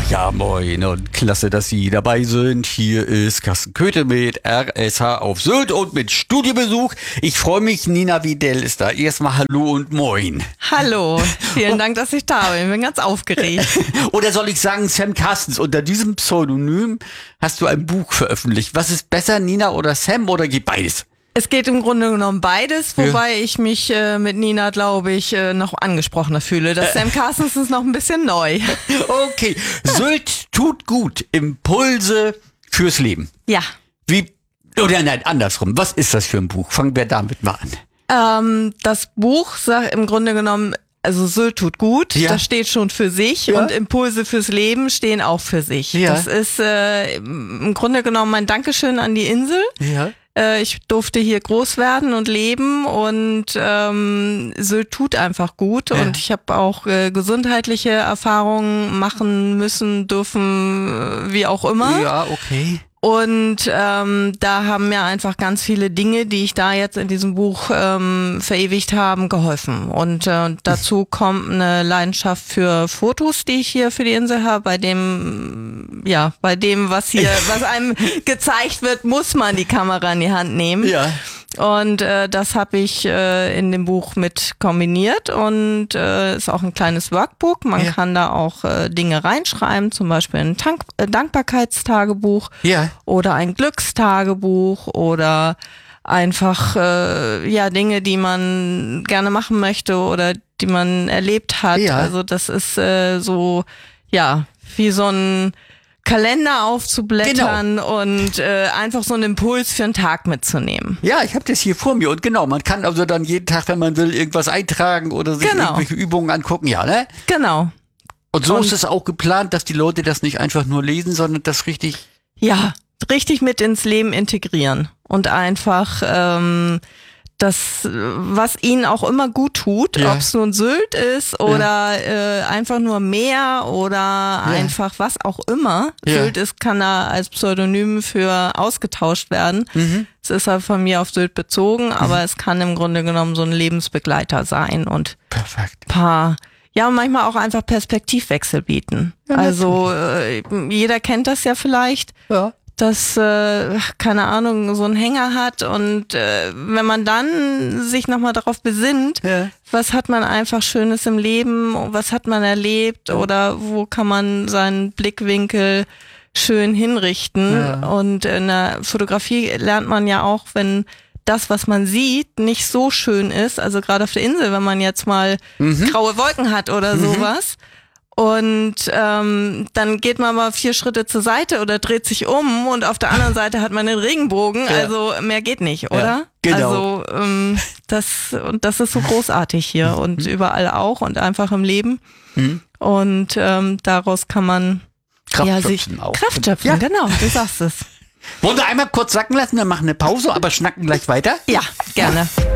Ja, moin und klasse, dass Sie dabei sind. Hier ist Carsten Köthe mit RSH auf Sylt und mit Studiobesuch. Ich freue mich, Nina Widell ist da. Erstmal hallo und moin. Hallo, vielen Dank, dass ich da bin. Ich bin ganz aufgeregt. Oder soll ich sagen, Sam Carstens, unter diesem Pseudonym hast du ein Buch veröffentlicht. Was ist besser, Nina oder Sam, oder geht beides? Es geht im Grunde genommen beides, wobei ich mich mit Nina, glaube ich, noch angesprochener fühle. Das Sam Carstens ist noch ein bisschen neu. Okay, Sylt tut gut. Impulse fürs Leben. Ja. Oder nein, andersrum. Was ist das für ein Buch? Fangen wir damit mal an. Das Buch sagt im Grunde genommen, also Sylt tut gut, Ja. das steht schon für sich, Ja. und Impulse fürs Leben stehen auch für sich. Ja. Das ist im Grunde genommen mein Dankeschön an die Insel. Ja. Ich durfte hier groß werden und leben, und Sylt tut einfach gut. Ja. Und ich habe auch gesundheitliche Erfahrungen machen müssen, dürfen, wie auch immer. Ja, okay. Und da haben mir einfach ganz viele Dinge, die ich da jetzt in diesem Buch verewigt haben, geholfen. Und dazu kommt eine Leidenschaft für Fotos, die ich hier für die Insel habe. Bei dem, was einem gezeigt wird, muss man die Kamera in die Hand nehmen. Ja. Und das habe ich in dem Buch mit kombiniert, und ist auch ein kleines Workbook. Man kann da auch Dinge reinschreiben, zum Beispiel ein Dankbarkeitstagebuch oder ein Glückstagebuch oder einfach Dinge, die man gerne machen möchte oder die man erlebt hat. Ja. Also das ist wie so ein Kalender aufzublättern und einfach so einen Impuls für einen Tag mitzunehmen. Ja, ich habe das hier vor mir, und genau, man kann also dann jeden Tag, wenn man will, irgendwas eintragen oder sich irgendwelche Übungen angucken, ja, ne? Genau. Und so ist es auch geplant, dass die Leute das nicht einfach nur lesen, sondern das richtig... Ja, richtig mit ins Leben integrieren und einfach das, was ihnen auch immer gut tut, ob es nun Sylt ist oder einfach nur Meer oder einfach was auch immer Sylt ist, kann da als Pseudonym für ausgetauscht werden. Es ist halt von mir auf Sylt bezogen, aber es kann im Grunde genommen so ein Lebensbegleiter sein und manchmal auch einfach Perspektivwechsel bieten. Ja, also jeder kennt das ja vielleicht. Ja. Dass, keine Ahnung, so einen Hänger hat, und wenn man dann sich nochmal darauf besinnt, was hat man einfach Schönes im Leben, was hat man erlebt oder wo kann man seinen Blickwinkel schön hinrichten. Ja. Und in der Fotografie lernt man ja auch, wenn das, was man sieht, nicht so schön ist, also gerade auf der Insel, wenn man jetzt mal graue Wolken hat oder sowas, und dann geht man mal 4 Schritte zur Seite oder dreht sich um, und auf der anderen Seite hat man den Regenbogen. Also mehr geht nicht, oder? Genau. Also das ist so großartig hier und überall auch und einfach im Leben. Und daraus kann man Kraft schöpfen, genau, du sagst es. Wollen wir einmal kurz sacken lassen, dann machen eine Pause, aber schnacken gleich weiter? Ja, gerne.